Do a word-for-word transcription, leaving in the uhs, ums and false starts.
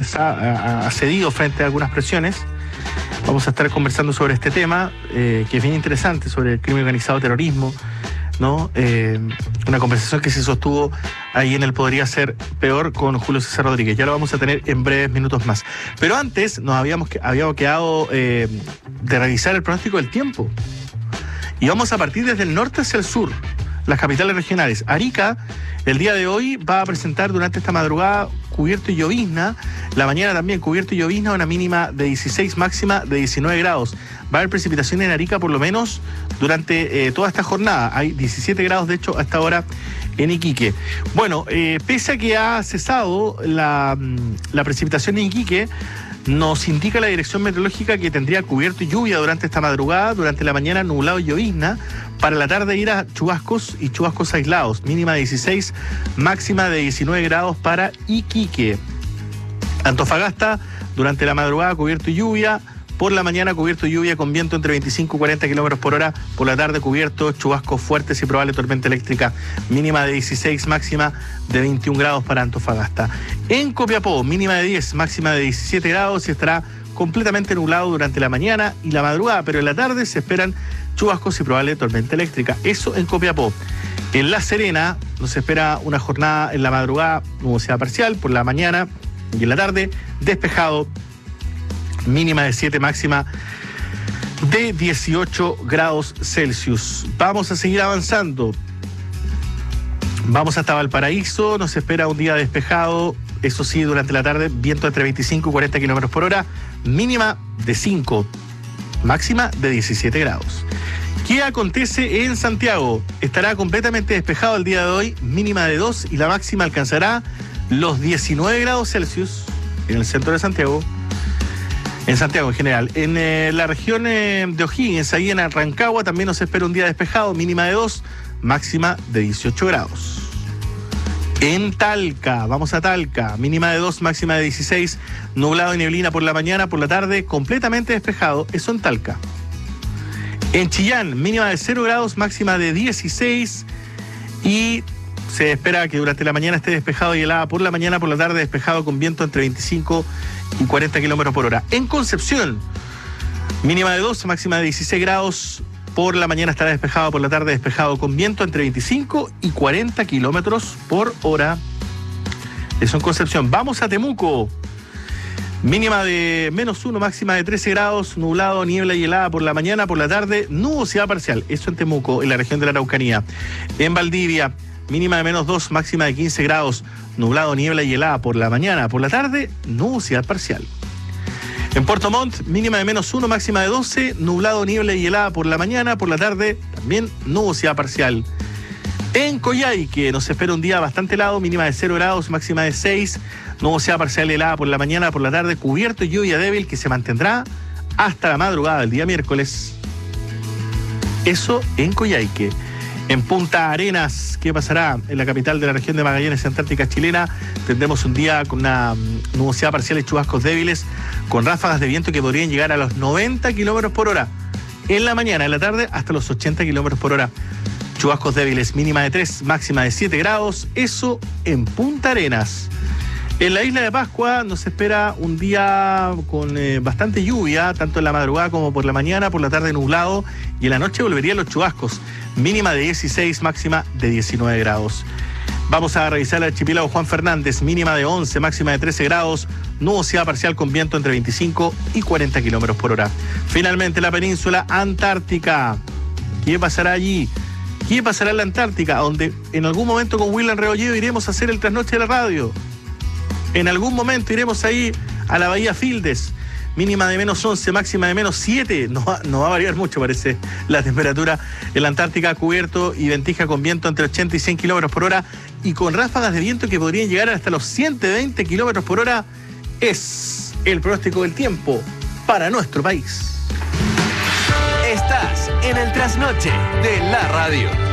ha, ha cedido frente a algunas presiones. Vamos a estar conversando sobre este tema, eh, que es bien interesante, sobre el crimen organizado, terrorismo, ¿no? Eh, una conversación que se sostuvo ahí en el Podría Ser Peor con Julio César Rodríguez. Ya lo vamos a tener en breves minutos más. Pero antes nos habíamos, habíamos quedado eh, de revisar el pronóstico del tiempo. Y vamos a partir desde el norte hacia el sur, las capitales regionales. Arica, el día de hoy, va a presentar durante esta madrugada cubierto y llovizna. La mañana también cubierto y llovizna, una mínima de dieciséis, máxima de diecinueve grados. Va a haber precipitación en Arica por lo menos durante eh, toda esta jornada. Hay diecisiete grados, de hecho, hasta ahora en Iquique. Bueno, eh, pese a que ha cesado la, la precipitación en Iquique, nos indica la dirección meteorológica que tendría cubierto y lluvia durante esta madrugada, durante la mañana nublado y llovizna, para la tarde ir a chubascos y chubascos aislados, mínima de dieciséis, máxima de diecinueve grados para Iquique. Antofagasta, durante la madrugada cubierto y lluvia, por la mañana cubierto y lluvia con viento entre veinticinco y cuarenta kilómetros por hora, por la tarde cubierto, chubascos fuertes y probable tormenta eléctrica, mínima de dieciséis, máxima de veintiún grados para Antofagasta. En Copiapó, mínima de diez, máxima de diecisiete grados y estará completamente nublado durante la mañana y la madrugada, pero en la tarde se esperan chubascos y probable tormenta eléctrica. Eso en Copiapó. En La Serena nos espera una jornada en la madrugada, nubosidad parcial, por la mañana y en la tarde despejado, mínima de siete, máxima de dieciocho grados Celsius. Vamos a seguir avanzando. Vamos hasta Valparaíso, nos espera un día despejado, eso sí, durante la tarde, viento entre veinticinco y cuarenta kilómetros por hora, mínima de cinco, máxima de diecisiete grados. ¿Qué acontece en Santiago? Estará completamente despejado el día de hoy, mínima de dos y la máxima alcanzará los diecinueve grados Celsius en el centro de Santiago. En Santiago en general. En eh, la región eh, de O'Higgins, ahí en Rancagua, también nos espera un día despejado, mínima de dos, máxima de dieciocho grados. En Talca, vamos a Talca, mínima de dos, máxima de dieciséis, nublado y neblina por la mañana, por la tarde, completamente despejado, eso en Talca. En Chillán, mínima de cero grados, máxima de dieciséis y se espera que durante la mañana esté despejado y helada por la mañana, por la tarde despejado con viento entre veinticinco y cuarenta kilómetros por hora. En Concepción, mínima de dos, máxima de dieciséis grados, por la mañana estará despejado, por la tarde despejado con viento entre veinticinco y cuarenta kilómetros por hora. Eso en Concepción. Vamos a Temuco. Mínima de menos uno, máxima de trece grados, nublado, niebla y helada por la mañana, por la tarde, nubosidad parcial. Eso en Temuco, en la región de la Araucanía. En Valdivia, mínima de menos dos, máxima de quince grados, nublado, niebla y helada por la mañana, por la tarde, nubosidad parcial. En Puerto Montt, mínima de menos uno, máxima de doce, nublado, niebla y helada por la mañana, por la tarde, también nubosidad parcial. En Coyhaique nos espera un día bastante helado, mínima de cero grados, máxima de seis, nubosidad parcial y helada por la mañana, por la tarde, cubierto y lluvia débil que se mantendrá hasta la madrugada del día miércoles. Eso en Coyhaique. En Punta Arenas, ¿qué pasará? En la capital de la región de Magallanes, Antártica chilena, tendremos un día con una nubosidad parcial y chubascos débiles, con ráfagas de viento que podrían llegar a los noventa kilómetros por hora. En la mañana, en la tarde, hasta los ochenta kilómetros por hora. Chubascos débiles, mínima de tres, máxima de siete grados, eso en Punta Arenas. En la isla de Pascua nos espera un día con eh, bastante lluvia, tanto en la madrugada como por la mañana, por la tarde nublado, y en la noche volverían los chubascos, mínima de dieciséis, máxima de diecinueve grados. Vamos a revisar el archipiélago Juan Fernández, mínima de once, máxima de trece grados, nubosidad parcial con viento entre veinticinco y cuarenta kilómetros por hora. Finalmente, la península Antártica. ¿Qué pasará allí? ¿Qué pasará en la Antártica? Donde en algún momento con William Rebolledo iremos a hacer el trasnoche de la radio. En algún momento iremos ahí a la Bahía Fildes, mínima de menos once, máxima de menos siete, no va, no va a variar mucho parece la temperatura en la Antártica, cubierto y ventisca con viento entre ochenta y cien kilómetros por hora y con ráfagas de viento que podrían llegar hasta los ciento veinte kilómetros por hora, es el pronóstico del tiempo para nuestro país. Estás en el trasnoche de la radio.